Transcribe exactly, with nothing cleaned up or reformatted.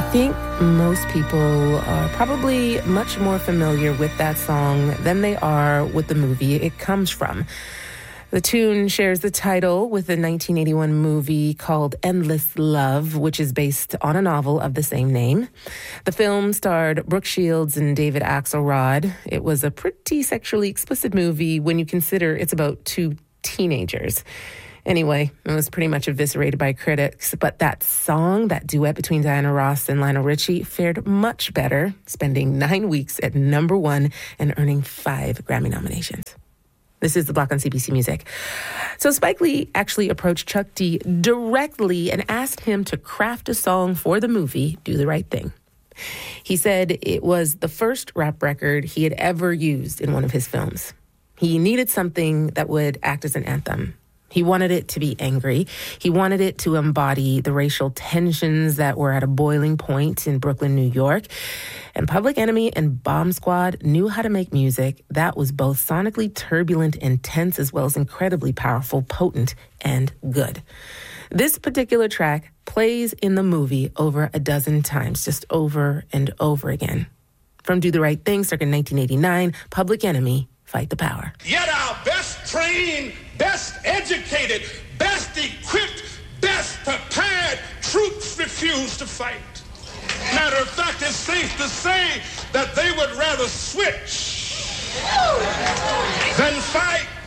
think most people are probably much more familiar with that song than they are with the movie it comes from. The tune shares the title with the nineteen eighty-one movie called Endless Love, which is based on a novel of the same name. The film starred Brooke Shields and David Axelrod. It was a pretty sexually explicit movie when you consider it's about two teenagers. Anyway, it was pretty much eviscerated by critics, but that song, that duet between Diana Ross and Lionel Richie, fared much better, spending nine weeks at number one and earning five Grammy nominations. This is The Block on C B C Music. So Spike Lee actually approached Chuck D directly and asked him to craft a song for the movie Do the Right Thing. He said it was the first rap record he had ever used in one of his films. He needed something that would act as an anthem. He wanted it to be angry. He wanted it to embody the racial tensions that were at a boiling point in Brooklyn, New York. And Public Enemy and Bomb Squad knew how to make music that was both sonically turbulent and tense, as well as incredibly powerful, potent, and good. This particular track plays in the movie over a dozen times, just over and over again. From Do the Right Thing, circa nineteen eighty-nine, Public Enemy, Fight the Power. Yet our best trained, best educated, best equipped, best prepared troops refuse to fight. Matter of fact, it's safe to say that they would rather switch than fight.